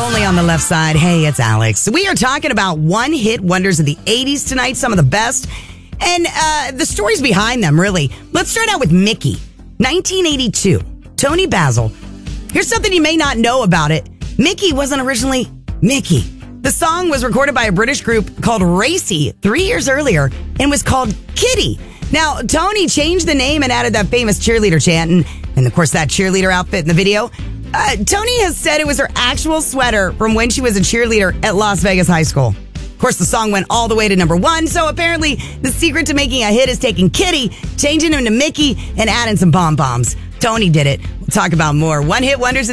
Only on the left side. Hey, it's Alex. We are talking about one-hit wonders of the 80s tonight, some of the best, and the stories behind them, really. Let's start out with Mickey. 1982. Tony Basil. Here's something you may not know about it. Mickey wasn't originally Mickey. The song was recorded by a British group called Racy 3 years earlier and was called Kitty. Now, Tony changed the name and added that famous cheerleader chant, and of course, that cheerleader outfit in the video. Tony has said it was her actual sweater from when she was a cheerleader at Las Vegas High School. Of course, the song went all the way to #1, so apparently the secret to making a hit is taking Kitty, changing him to Mickey, and adding some pom-poms. Tony did it. We'll talk about more one-hit wonders